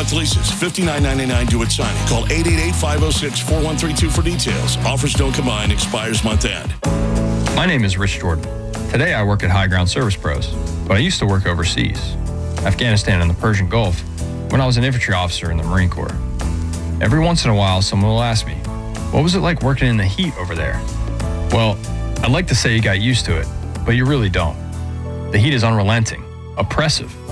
month leases, $59.99 due at signing. Call 888-506-4132 for details. Offers don't combine, expires month end. My name is Rich Jordan. Today I work at High Ground Service Pros, but I used to work overseas, Afghanistan and the Persian Gulf, when I was an infantry officer in the Marine Corps. Every once in a while, someone will ask me, what was it like working in the heat over there? Well, I'd like to say you got used to it, but you really don't. The heat is unrelenting, oppressive,